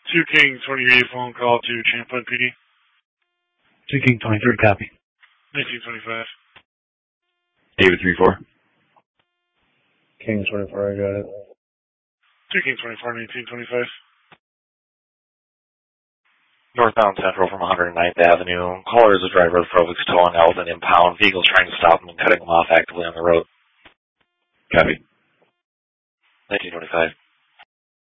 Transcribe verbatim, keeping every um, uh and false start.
two King twenty-eight, phone call to Champlain P D. two King twenty-three, copy. nineteen twenty-five. David three four. King twenty-four, I got it. two King twenty-four, nineteen twenty-five. Northbound Central from one hundred ninth Avenue. Caller is a driver of the Provix towing out with an impound vehicle trying to stop him and cutting him off actively on the road. Copy. nineteen twenty-five.